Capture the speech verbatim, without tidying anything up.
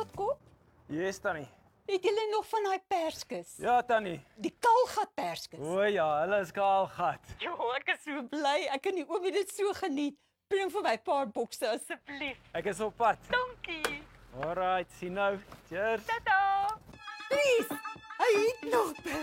Swartkop, Yes, Tannie. het julle nog van daai perskes? Ja, Tannie. Die kaalgat perskes. O ja, hulle is kaalgat. Jo, ek is so bly. Ek en die oom het dit so geniet. Bring vir my 'n paar bokse asseblief. Ek is op pad. Dankie. Alright, sien nou. Cheers. Tata. Please. Hy het nog